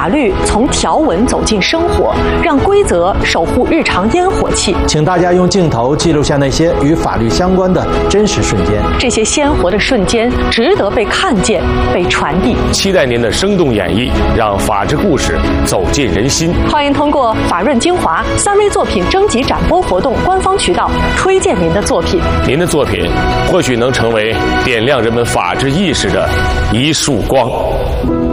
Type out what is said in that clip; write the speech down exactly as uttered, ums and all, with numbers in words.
法律从条文走进生活，让规则守护日常烟火气。 请大家用镜头记录下那些与法律相关的真实瞬间。 这些鲜活的瞬间值得被看见、被传递。 期待您的生动演绎，让法治故事走进人心。 欢迎通过法润精华三微作品征集展播活动官方渠道推荐您的作品。 您的作品或许能成为点亮人们法治意识的一束光。